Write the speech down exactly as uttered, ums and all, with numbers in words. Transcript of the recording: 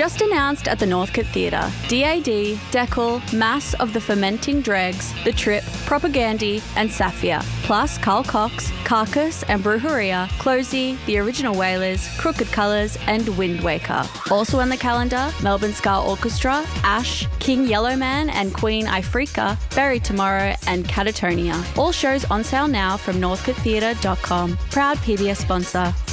Just announced at the Northcote Theatre, D A D, Deckel, Mass of the Fermenting Dregs, The Trip, Propagandy and Saphir, plus Carl Cox, Carcass and Brujeria, Closey, The Original Wailers, Crooked Colours and Wind Waker. Also on the calendar, Melbourne Ska Orchestra, Ash, King Yellowman and Queen Ifrika, Bury Tomorrow and Catatonia. All shows on sale now from northcote theatre dot com. Proud P B S sponsor.